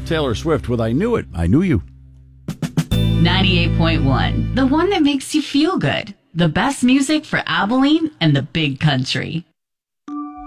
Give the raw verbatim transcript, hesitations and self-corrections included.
Taylor Swift with I Knew It, I Knew You. ninety-eight point one, the one that makes you feel good. The best music for Abilene and the big country.